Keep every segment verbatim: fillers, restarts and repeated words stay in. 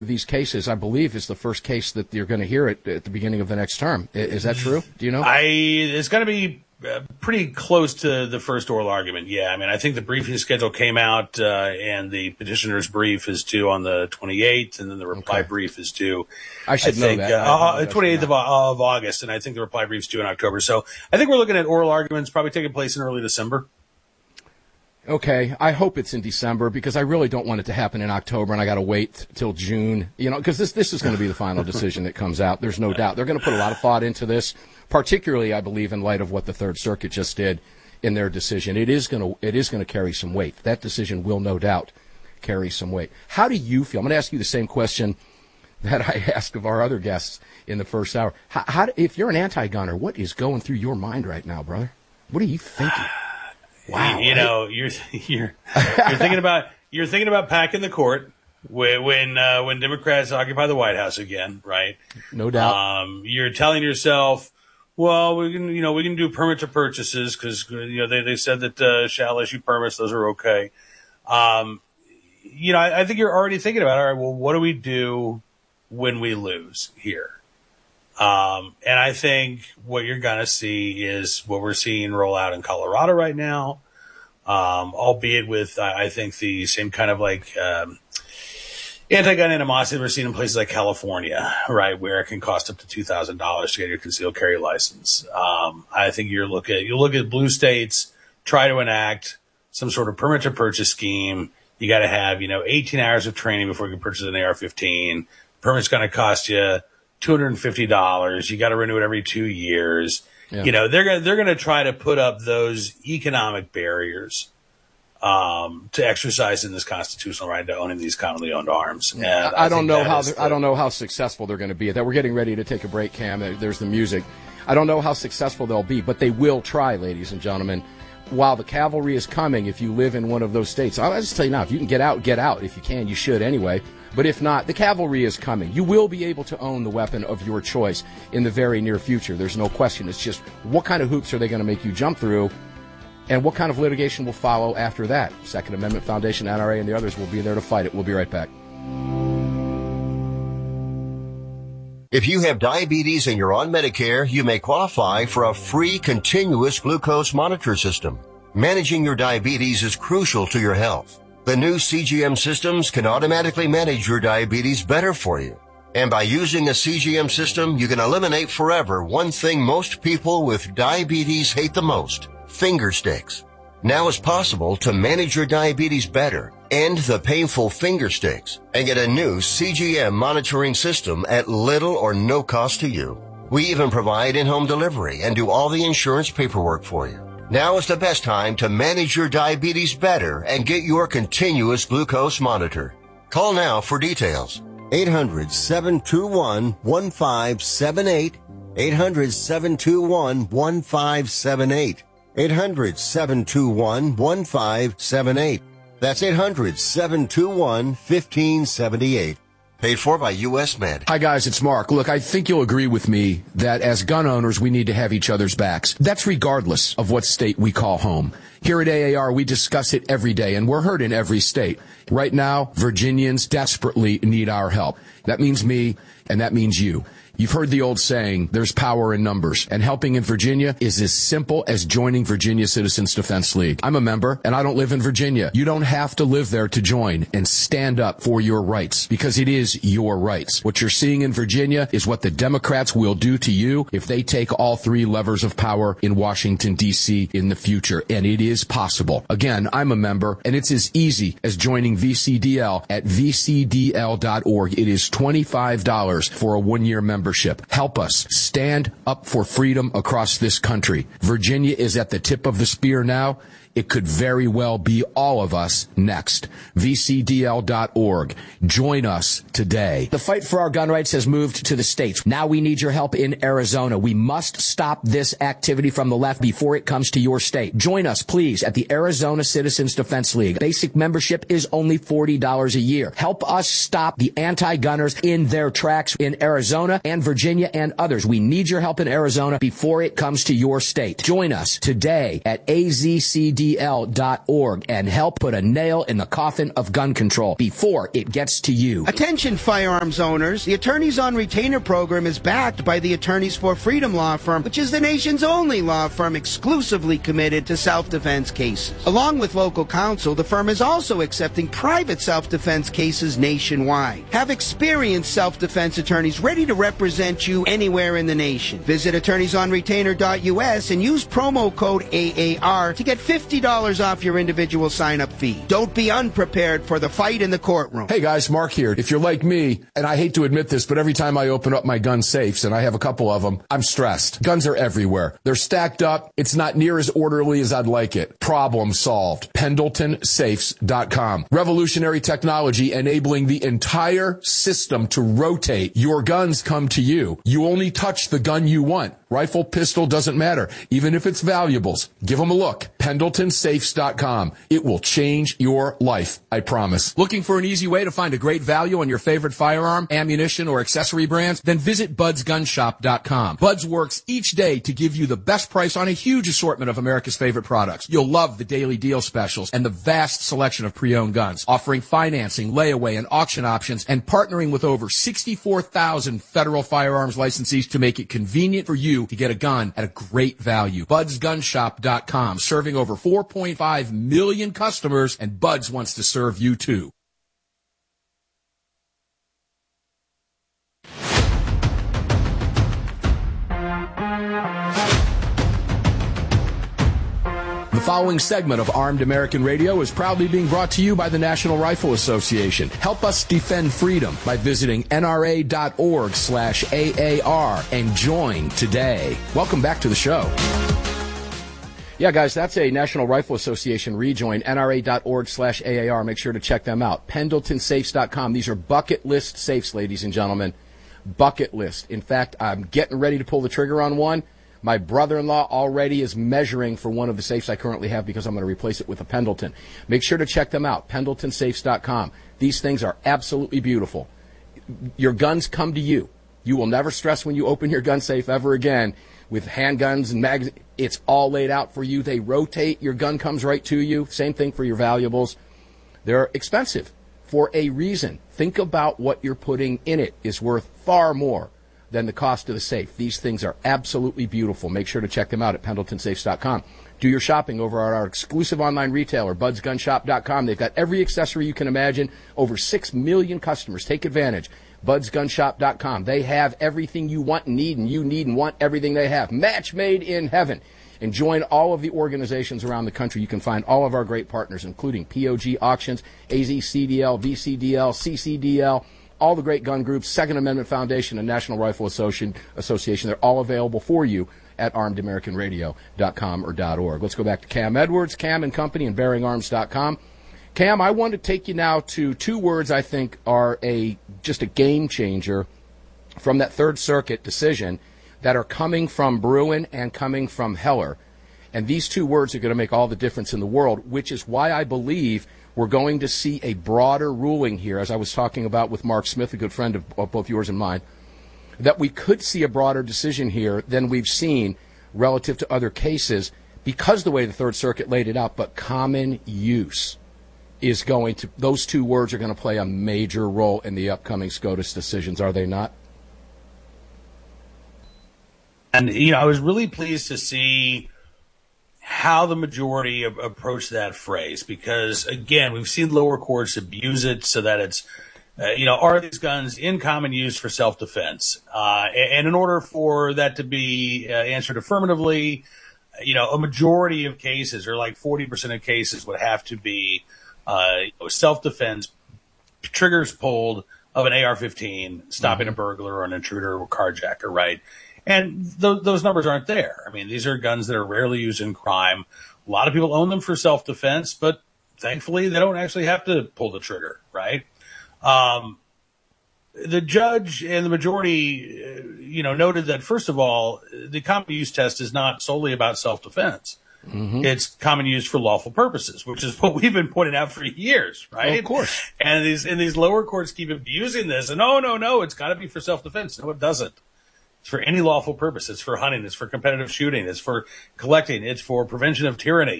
these cases, I believe, is the first case that you're going to hear it at the beginning of the next term. Is that true? Do you know? I it's going to be uh, pretty close to the first oral argument. Yeah, I mean, I think the briefing schedule came out, uh, and the petitioner's brief is due on the twenty-eighth, and then the reply okay. brief is due. I should I know think, that. Uh, twenty-eighth of, of August, and I think the reply brief's due in October. So I think we're looking at oral arguments probably taking place in early December. Okay, I hope it's in December because I really don't want it to happen in October, and I got to wait till June. You know, because this this is going to be the final decision that comes out. There's no doubt they're going to put a lot of thought into this, particularly I believe in light of what the Third Circuit just did in their decision. It is going to it is going to carry some weight. That decision will no doubt carry some weight. How do you feel? I'm going to ask you the same question that I asked of our other guests in the first hour. How, how if you're an anti-gunner, what is going through your mind right now, brother? What are you thinking? Wow, you, you know, you're you're you're thinking about you're thinking about packing the court when when, uh, when Democrats occupy the White House again, right? No doubt. Um, you're telling yourself, well, we can you know we can do permit to purchases because you know they they said that uh, shall issue permits, those are okay. Um, you know, I, I think you're already thinking about, all right, well, what do we do when we lose here? Um, and I think what you're going to see is what we're seeing roll out in Colorado right now, um, albeit with, I think, the same kind of like um, anti-gun animosity we're seeing in places like California, right, where it can cost up to two thousand dollars to get your concealed carry license. Um, I think you're look at, you look at blue states, try to enact some sort of permit to purchase scheme. You got to have, you know, eighteen hours of training before you can purchase an A R fifteen. Permit's going to cost you two hundred fifty dollars. You got to renew it every two years. Yeah. You know, they're going they're going to try to put up those economic barriers um, to exercising this constitutional right to owning these commonly owned arms. And I, I don't know how the, I don't know how successful they're going to be at that. We're getting ready to take a break, Cam. There's the music. I don't know how successful they'll be, but they will try, ladies and gentlemen. While the cavalry is coming, if you live in one of those states, I'll just tell you now, if you can get out, get out. If you can, you should anyway. But if not, the cavalry is coming. You will be able to own the weapon of your choice in the very near future. There's no question. It's just what kind of hoops are they going to make you jump through, and what kind of litigation will follow after that? Second Amendment Foundation, N R A, and the others will be there to fight it. We'll be right back. If you have diabetes and you're on Medicare, you may qualify for a free continuous glucose monitor system. Managing your diabetes is crucial to your health. The new C G M systems can automatically manage your diabetes better for you. And by using a C G M system, you can eliminate forever one thing most people with diabetes hate the most, finger sticks. Now it's possible to manage your diabetes better, end the painful finger sticks, and get a new C G M monitoring system at little or no cost to you. We even provide in-home delivery and do all the insurance paperwork for you. Now is the best time to manage your diabetes better and get your continuous glucose monitor. Call now for details. eight hundred, seven two one, one five seven eight. eight hundred, seven two one, one five seven eight. eight hundred, seven two one, one five seven eight. That's eight hundred, seven two one, one five seven eight. Paid for by U S Med. Hi, guys. It's Mark. Look, I think you'll agree with me that as gun owners, we need to have each other's backs. That's regardless of what state we call home. Here at A A R, we discuss it every day, and we're heard in every state. Right now, Virginians desperately need our help. That means me, and that means you. You've heard the old saying, there's power in numbers, and helping in Virginia is as simple as joining Virginia Citizens Defense League. I'm a member, and I don't live in Virginia. You don't have to live there to join and stand up for your rights, because it is your rights. What you're seeing in Virginia is what the Democrats will do to you if they take all three levers of power in Washington, D C in the future, and it is possible. Again, I'm a member, and it's as easy as joining V C D L at v c d l dot org. It is twenty-five dollars for a one-year membership. Help us stand up for freedom across this country. Virginia is at the tip of the spear now. It could very well be all of us next. v c d l dot org. Join us today. The fight for our gun rights has moved to the states. Now we need your help in Arizona. We must stop this activity from the left before it comes to your state. Join us, please, at the Arizona Citizens Defense League. Basic membership is only forty dollars a year. Help us stop the anti-gunners in their tracks in Arizona and Virginia and others. We need your help in Arizona before it comes to your state. Join us today at A Z C D D L dot org and help put a nail in the coffin of gun control before it gets to you. Attention firearms owners, the Attorneys on Retainer program is backed by the Attorneys for Freedom law firm, which is the nation's only law firm exclusively committed to self-defense cases. Along with local counsel, the firm is also accepting private self-defense cases nationwide. Have experienced self-defense attorneys ready to represent you anywhere in the nation. Visit attorneys on retainer dot U S and use promo code A A R to get fifty dollars off your individual sign-up fee. Don't be unprepared for the fight in the courtroom. Hey guys, Mark here. If you're like me, and I hate to admit this, but every time I open up my gun safes, and I have a couple of them, I'm stressed. Guns are everywhere. They're stacked up. It's not near as orderly as I'd like it. Problem solved. Pendleton Safes dot com. Revolutionary technology enabling the entire system to rotate. Your guns come to you. You only touch the gun you want. Rifle, pistol, doesn't matter. Even if it's valuables. Give them a look. Pendleton Safes dot com. It will change your life, I promise. Looking for an easy way to find a great value on your favorite firearm, ammunition, or accessory brands? Then visit Buds Gun Shop dot com. Buds works each day to give you the best price on a huge assortment of America's favorite products. You'll love the daily deal specials and the vast selection of pre-owned guns, offering financing, layaway, and auction options, and partnering with over sixty-four thousand federal firearms licensees to make it convenient for you to get a gun at a great value. Buds Gun Shop dot com, serving over four point five million customers, and Buds wants to serve you too. The following segment of Armed American Radio is proudly being brought to you by the National Rifle Association. Help us defend freedom by visiting N R A dot org slash A A R and join today. Welcome back to the show. Yeah, guys, that's a National Rifle Association rejoin, N R A dot org slash A A R. Make sure to check them out. Pendleton Safes dot com. These are bucket list safes, ladies and gentlemen. Bucket list. In fact, I'm getting ready to pull the trigger on one. My brother-in-law already is measuring for one of the safes I currently have because I'm going to replace it with a Pendleton. Make sure to check them out, Pendleton Safes dot com. These things are absolutely beautiful. Your guns come to you. You will never stress when you open your gun safe ever again with handguns and magazines. It's all laid out for you. They rotate. Your gun comes right to you. Same thing for your valuables. They're expensive for a reason. Think about what you're putting in it is worth far more than the cost of the safe. These things are absolutely beautiful. Make sure to check them out at Pendleton Safes dot com. Do your shopping over at our exclusive online retailer, Buds Gun Shop dot com. They've got every accessory you can imagine. Over six million customers. Take advantage. Buds Gun Shop dot com. They have everything you want and need, and you need and want everything they have. Match made in heaven. And join all of the organizations around the country. You can find all of our great partners, including P O G Auctions, A Z C D L, V C D L, C C D L, all the great gun groups, Second Amendment Foundation, and National Rifle Association. They're all available for you at armed american radio dot com or .org. Let's go back to Cam Edwards, Cam and Company, and bearing arms dot com. Cam, I want to take you now to two words I think are a just a game changer from that Third Circuit decision that are coming from Bruen and coming from Heller. And these two words are going to make all the difference in the world, which is why I believe we're going to see a broader ruling here, as I was talking about with Mark Smith, a good friend of, of both yours and mine, that we could see a broader decision here than we've seen relative to other cases because the way the Third Circuit laid it out. But common use is going to, those two words are going to play a major role in the upcoming SCOTUS decisions, are they not? And, you know, I was really pleased to see how the majority of, approached that phrase, because, again, we've seen lower courts abuse it so that it's, uh, you know, are these guns in common use for self-defense? Uh, and in order for that to be uh, answered affirmatively, you know, a majority of cases, or like forty percent of cases, would have to be uh, you know, self-defense, triggers pulled of an A R fifteen, stopping mm-hmm. a burglar or an intruder or carjacker, right? And th- those numbers aren't there. I mean, these are guns that are rarely used in crime. A lot of people own them for self-defense, but thankfully they don't actually have to pull the trigger, right? Um, the judge and the majority, uh, you know, noted that, first of all, the common use test is not solely about self-defense. Mm-hmm. It's common use for lawful purposes, which is what we've been pointing out for years, right? Oh, of course. And these, and these lower courts keep abusing this. And no, no, no, it's got to be for self-defense. No, it doesn't. It's for any lawful purpose. It's for hunting. It's for competitive shooting. It's for collecting. It's for prevention of tyranny.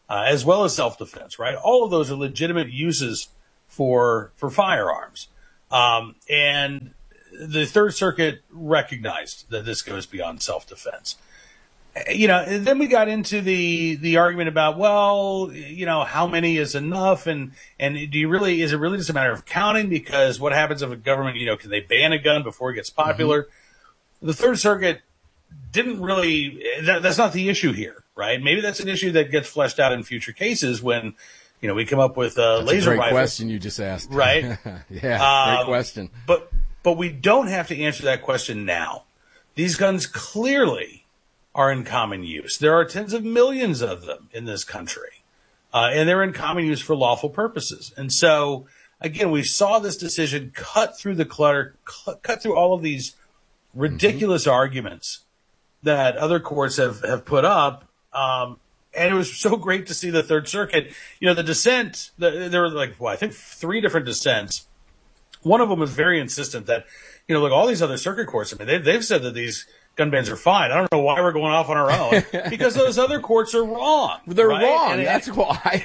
uh, as well as self-defense, right? All of those are legitimate uses for for firearms. Um, and the Third Circuit recognized that this goes beyond self-defense. You know, and then we got into the the argument about, well, you know, how many is enough, and and do you really is it really just a matter of counting? Because what happens if a government, you know, can they ban a gun before it gets popular? Mm-hmm. The Third Circuit didn't really. That, that's not the issue here, right? Maybe that's an issue that gets fleshed out in future cases when, you know, we come up with uh, that's laser a great rifles. Question you just asked, right? yeah, um, great question. But but we don't have to answer that question now. These guns clearly are in common use. There are tens of millions of them in this country, uh, and they're in common use for lawful purposes. And so, again, we saw this decision cut through the clutter, cut, cut through all of these ridiculous mm-hmm. arguments that other courts have, have put up. Um, and it was so great to see the Third Circuit. You know, the dissent, the, there were like, well, I think three different dissents. One of them was very insistent that, you know, look, all these other circuit courts, I mean, they've, they've said that these gun bans are fine. I don't know why we're going off on our own, because those other courts are wrong. They're right? wrong. And That's it, why.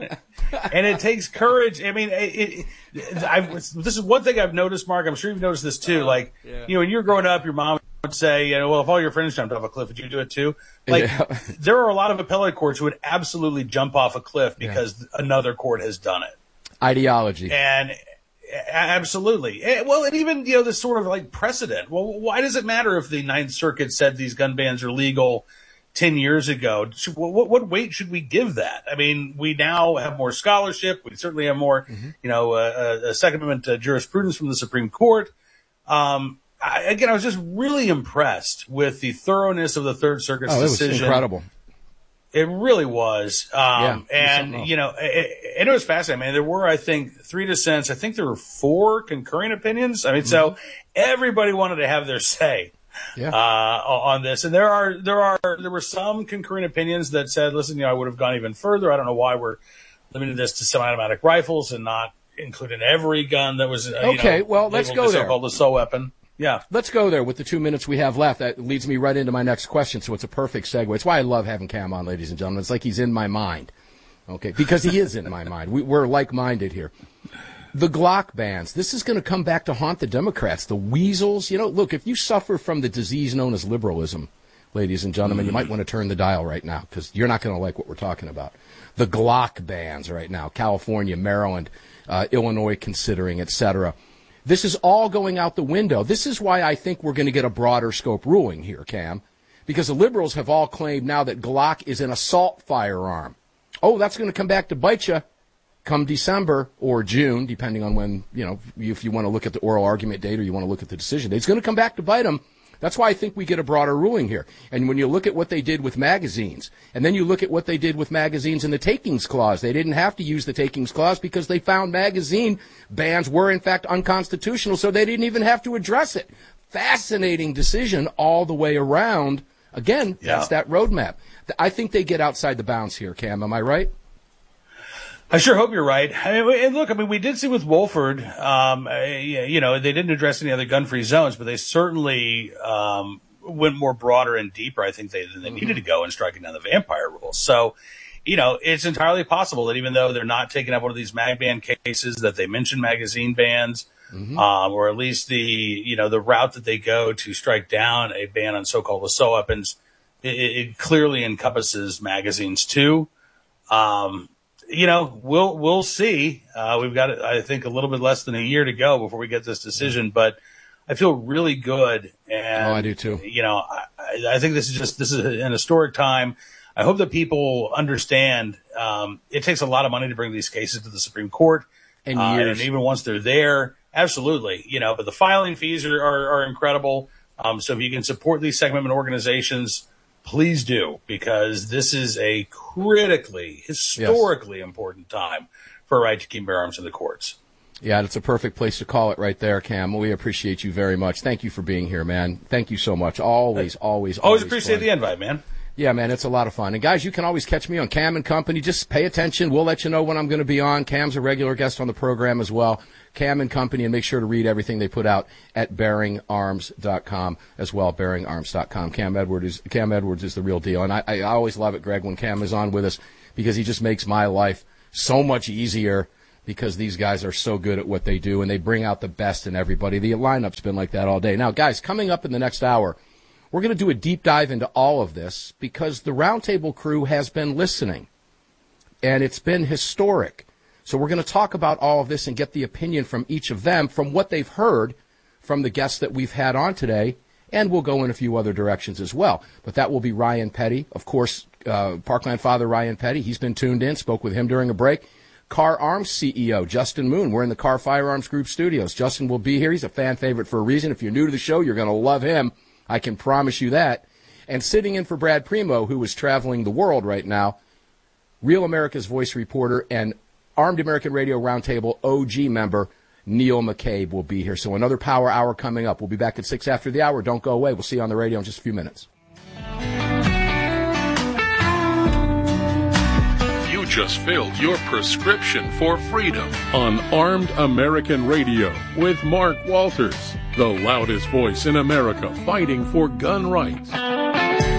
And it takes courage. I mean, it, it, I've, this is one thing I've noticed, Mark. I'm sure you've noticed this too. Like, yeah. you know, when you're growing up, your mom would say, you know, well, if all your friends jumped off a cliff, would you do it too? Like, yeah. There are a lot of appellate courts who would absolutely jump off a cliff because yeah. another court has done it. Ideology. And absolutely. Well, and even, you know, this sort of like precedent. Well, why does it matter if the Ninth Circuit said these gun bans are legal ten years ago? What, what weight should we give that? I mean, we now have more scholarship. We certainly have more, mm-hmm. you know, uh, uh, Second Amendment uh, jurisprudence from the Supreme Court. Um, I, again, I was just really impressed with the thoroughness of the Third Circuit's oh, it decision. Was incredible. It really was. Um, yeah, and, you know, it, and it was fascinating. I mean, there were, I think, three dissents. I think there were four concurring opinions. I mean, mm-hmm. so everybody wanted to have their say yeah. uh, on this. And there are, there are, there were some concurring opinions that said, listen, you know, I would have gone even further. I don't know why we're limiting this to semi-automatic rifles and not including every gun that was, uh, okay, you know, well, let's go there. So-called assault weapon. Yeah. Let's go there with the two minutes we have left. That leads me right into my next question, so it's a perfect segue. It's why I love having Cam on, ladies and gentlemen. It's like he's in my mind, okay, because he is in my mind. We, we're like-minded here. The Glock bans, this is going to come back to haunt the Democrats, the weasels. You know, look, if you suffer from the disease known as liberalism, ladies and gentlemen, mm-hmm. you might want to turn the dial right now because you're not going to like what we're talking about. The Glock bans right now, California, Maryland, uh, Illinois considering, et cetera. This is all going out the window. This is why I think we're going to get a broader scope ruling here, Cam, because the liberals have all claimed now that Glock is an assault firearm. Oh, that's going to come back to bite you come December or June, depending on when, you know, if you want to look at the oral argument date or you want to look at the decision date. It's going to come back to bite them. That's why I think we get a broader ruling here. And when you look at what they did with magazines, and then you look at what they did with magazines in the takings clause, they didn't have to use the takings clause because they found magazine bans were, in fact, unconstitutional, so they didn't even have to address it. Fascinating decision all the way around. Again, yeah. That's that roadmap. I think they get outside the bounds here, Cam. Am I right? I sure hope you're right. I mean, and look, I mean, we did see with Wolford, um, you know, they didn't address any other gun-free zones, but they certainly um, went more broader and deeper, I think, they, than they mm-hmm. needed to go in striking down the vampire rules. So, you know, it's entirely possible that even though they're not taking up one of these mag ban cases, that they mention magazine bans, mm-hmm. um, or at least the, you know, the route that they go to strike down a ban on so-called assault weapons, it, it clearly encompasses magazines too. Um, You know, we'll we'll see. Uh, we've got, I think, a little bit less than a year to go before we get this decision. But I feel really good, and oh, I do too. You know, I, I think this is just this is an historic time. I hope that people understand. Um, it takes a lot of money to bring these cases to the Supreme Court, and, uh, years. and even once they're there, absolutely. You know, but the filing fees are are, are incredible. Um, so if you can support these Second Amendment organizations, please do, because this is a critically, historically yes. important time for a right to keep bear arms in the courts. Yeah, that's a perfect place to call it right there, Cam. We appreciate you very much. Thank you for being here, man. Thank you so much. Always, always, always. Always appreciate fun. the invite, man. Yeah, man, it's a lot of fun. And, guys, you can always catch me on Cam and Company. Just pay attention. We'll let you know when I'm going to be on. Cam's a regular guest on the program as well. Cam and Company, and make sure to read everything they put out at bearing arms dot com as well, bearing arms dot com. Cam Edwards is, Cam Edwards is the real deal. And I, I always love it, Greg, when Cam is on with us, because he just makes my life so much easier because these guys are so good at what they do, and they bring out the best in everybody. The lineup's been like that all day. Now, guys, coming up in the next hour, we're going to do a deep dive into all of this because the Roundtable crew has been listening, and it's been historic. So we're going to talk about all of this and get the opinion from each of them from what they've heard from the guests that we've had on today, and we'll go in a few other directions as well. But that will be Ryan Petty, of course, uh, Parkland father Ryan Petty. He's been tuned in, spoke with him during a break. Car Arms C E O, Justin Moon. We're in the Car Firearms Group studios. Justin will be here. He's a fan favorite for a reason. If you're new to the show, you're going to love him. I can promise you that. And sitting in for Brad Primo, who is traveling the world right now, Real America's Voice reporter and Armed American Radio Roundtable O G member, Neil McCabe, will be here. So another Power Hour coming up. We'll be back at six after the hour. Don't go away. We'll see you on the radio in just a few minutes. You just filled your prescription for freedom on Armed American Radio with Mark Walters, the loudest voice in America fighting for gun rights.